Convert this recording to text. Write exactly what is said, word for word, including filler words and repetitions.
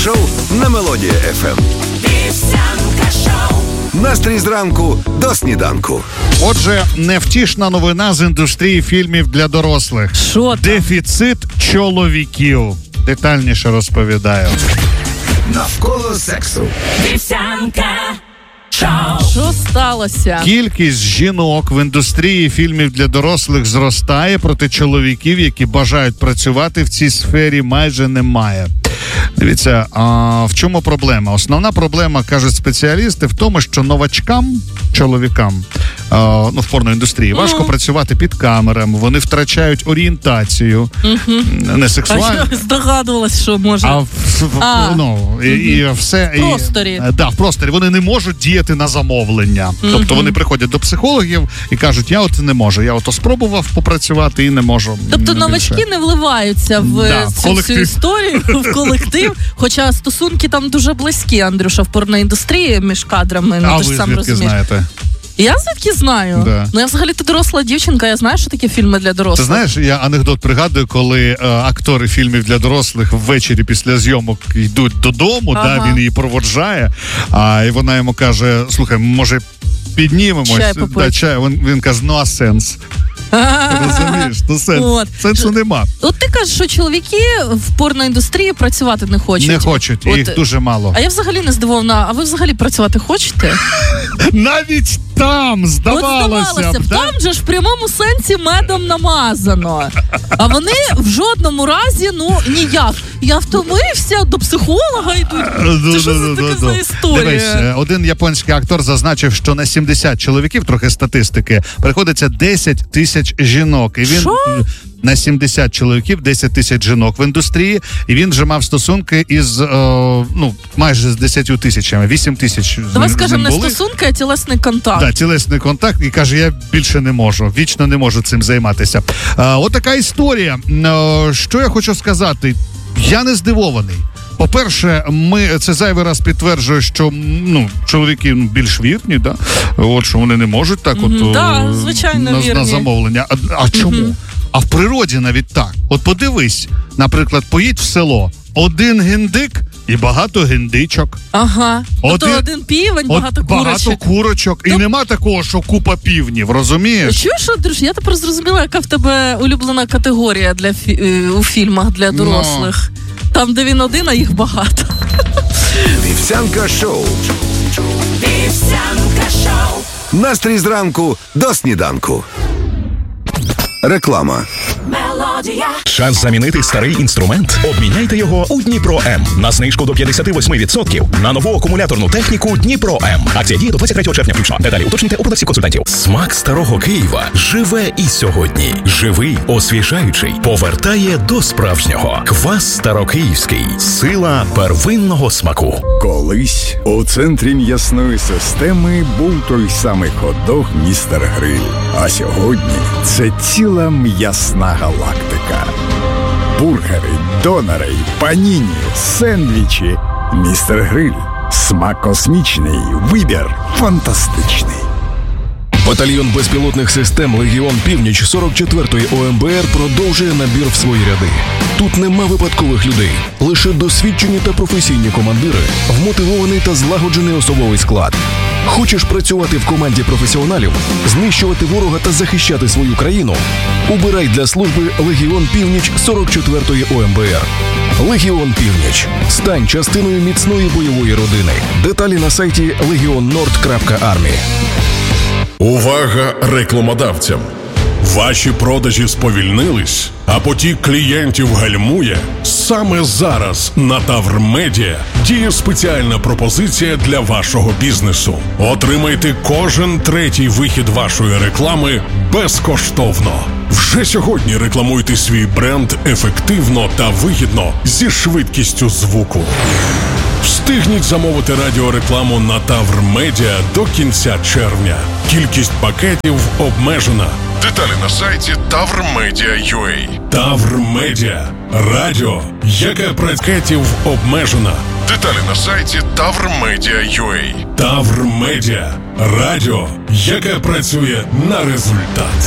шоу на Мелодія еф ем. Вівсянка шоу. Настрій зранку до сніданку. Отже, невтішна новина з індустрії фільмів для дорослих. Що там? Дефіцит чоловіків. Детальніше розповідаю. Навколо сексу. Вівсянка шоу. Що сталося? Кількість жінок в індустрії фільмів для дорослих зростає, проте чоловіків, які бажають працювати в цій сфері, майже немає. Дивіться, а в чому проблема? Основна проблема, кажуть спеціалісти, в тому, що новачкам, чоловікам, а, ну, в порноіндустрії, mm-hmm. важко працювати під камерами, вони втрачають орієнтацію, mm-hmm. не сексуально. А здогадувалась, що може. А, в, а. Ну, і, і все. В просторі. І, да, в просторі. Вони не можуть діяти на замовлення. Mm-hmm. Тобто вони приходять до психологів і кажуть, я от не можу, я от спробував попрацювати і не можу. Тобто не новачки більше. не вливаються в да, цю всю історію, в колектив, хоча стосунки там дуже близькі, Андрюша, в порноіндустрії між кадрами. Ну, а ти ж ви сам звідки розумієш. знаєте? Я звідки знаю? Да. Ну я взагалі-то доросла дівчинка, я знаю, що такі фільми для дорослих. Ти знаєш, я анекдот пригадую, коли е, актори фільмів для дорослих ввечері після зйомок йдуть додому, ага. да, він її проводжає, а і вона йому каже, слухай, може піднімемось? Чай да, чай. Він, він каже, ну а сенс? Розумієш, ну сенс, От. сенсу нема. От ти кажеш, що чоловіки в порноіндустрії працювати не хочуть. Не хочуть, От. їх дуже мало. А я взагалі не здивована, а ви взагалі працювати хочете? Навіть там, здавалося, От здавалося б, да? там же ж в прямому сенсі медом намазано. А вони в жодному разі, ну, ніяк. Я втомився, до психолога йдуть. Це що це таке за історія? Дивись, один японський актор зазначив, що на сімдесят чоловіків, трохи статистики, приходиться десять тисяч жінок. І він Що? на сімдесят чоловіків, десять тисяч жінок в індустрії, і він вже мав стосунки із, е, ну, майже з десятью тисячами, вісім тисяч. Давай скажемо, не стосунки, а тілесний контакт. Так, тілесний контакт, і каже, я більше не можу, вічно не можу цим займатися. Е, от така історія. Е, що я хочу сказати? Я не здивований. По-перше, ми це зайвий раз підтверджує, що ну чоловіки ну, більш вірні, да? От що вони не можуть так, mm-hmm. от да, звичайно, на, вірні. на замовлення. А, а чому? Mm-hmm. А в природі навіть так. От подивись, наприклад, поїдь в село, один гіндик і багато гіндичок. Ага. Один, тобто один півень, багато от, курочок. Багато курочок. Тоб... І нема такого, що купа півнів, розумієш? Чуєш, Андрюш, я тепер зрозуміла, яка в тебе улюблена категорія для фі... у фільмах для дорослих. No. Там, де він один, а їх багато. Вівсянка шоу. Вівсянка шоу. Настрій зранку до сніданку. Реклама. Мелодія. Шанс замінити старий інструмент? Обміняйте його у Дніпро М. На знижку до п'ятдесят вісім відсотків на нову акумуляторну техніку Дніпро М. Акція діє до двадцять третього червня включно. Деталі уточнюйте у продавців консультантів. Смак старого Києва живе і сьогодні. Живий, освіжаючий, повертає до справжнього. Квас Старокиївський. Сила первинного смаку. Колись у центрі м'ясної системи був той самий хот-дог «Містер Гриль». А сьогодні це ціла м'ясна галактика. Бургери, донори, паніні, сендвічі. «Містер Гриль». Смак космічний, вибір фантастичний. Батальйон безпілотних систем «Легіон Північ» сорок четвертої О Ем Бе Ер продовжує набір в свої ряди. Тут нема випадкових людей, лише досвідчені та професійні командири, вмотивований та злагоджений особовий склад. Хочеш працювати в команді професіоналів, знищувати ворога та захищати свою країну? Обирай для служби «Легіон Північ» сорок четвертої О Ем Бе Ер. «Легіон Північ». Стань частиною міцної бойової родини. Деталі на сайті легіон норд крапка армі. Увага рекламодавцям! Ваші продажі сповільнились, а потік клієнтів гальмує? Саме зараз на Тавр Медіа діє спеціальна пропозиція для вашого бізнесу. Отримайте кожен третій вихід вашої реклами безкоштовно. Вже сьогодні рекламуйте свій бренд ефективно та вигідно зі швидкістю звуку. Встигніть замовити радіорекламу на Тавр Медіа до кінця червня. Кількість пакетів обмежена. Деталі на сайті тавр медіа крапка ю а. Тавр Медіа. Радіо, яке пакетів обмежена. Деталі на сайті тавр медіа крапка ю а. Тавр Медіа. Радіо, яке працює на результат.